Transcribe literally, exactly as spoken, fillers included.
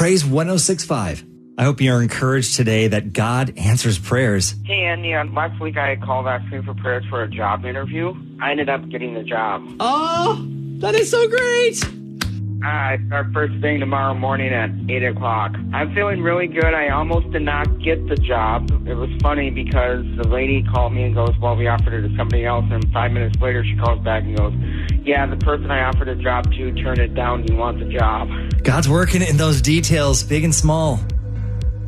Praise one oh six point five. I hope you're encouraged today that God answers prayers. Hey, Andy. Uh, last week I called asking for prayers for a job interview. I ended up getting the job. Oh, that is so great. Uh, I start first thing tomorrow morning at eight o'clock. I'm feeling really good. I almost did not get the job. It was funny because the lady called me and goes, well, we offered it to somebody else. And five minutes later, she calls back and goes, yeah, the person I offered a job to turned it down. Do you want the job? God's working in those details, big and small.